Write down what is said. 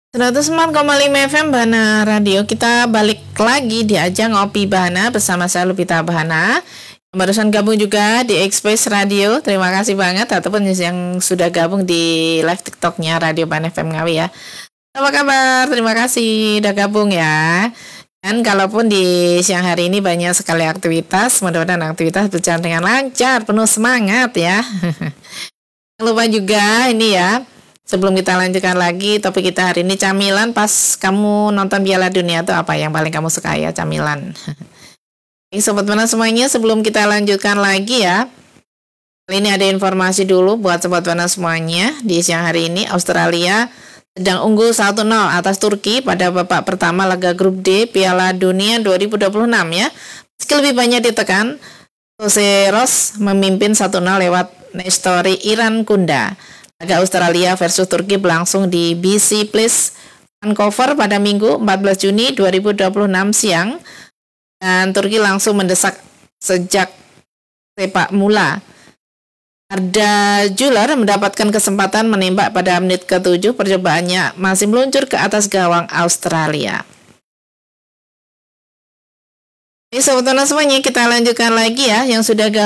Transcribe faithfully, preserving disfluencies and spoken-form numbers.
seratus empat koma lima F M Bahana Radio. Kita balik lagi di ajang Ngopi Bahana bersama saya Lupita Bahana. Yang barusan gabung juga di Express Radio. Terima kasih banget ataupun yang sudah gabung di live TikToknya Radio Bahana F M Ngawi ya. Apa kabar? Terima kasih udah gabung ya. Dan kalaupun di siang hari ini banyak sekali aktivitas, mudah-mudahan aktivitas berjalan dengan lancar, penuh semangat ya. Jangan lupa juga ini ya. Sebelum kita lanjutkan lagi, topik kita hari ini camilan pas kamu nonton Piala Dunia itu apa yang paling kamu suka ya, camilan. Oke, Sobat Bahana semuanya, sebelum kita lanjutkan lagi ya, kali ini ada informasi dulu buat Sobat Bahana semuanya. Di siang hari ini, Australia sedang unggul satu nol atas Turki pada babak pertama laga grup D Piala Dunia dua ribu dua puluh enam ya. Meski lebih banyak ditekan, Jose Ros memimpin satu nol lewat Nestori Iran Kunda. Laga Australia versus Turki berlangsung di B C Place Vancouver pada Minggu empat belas Juni dua ribu dua puluh enam siang. Dan Turki langsung mendesak sejak sepak mula. Arda Güler mendapatkan kesempatan menembak pada menit ketujuh, percobaannya masih meluncur ke atas gawang Australia. Ini Sobat Bahana semuanya, kita lanjutkan lagi ya yang sudah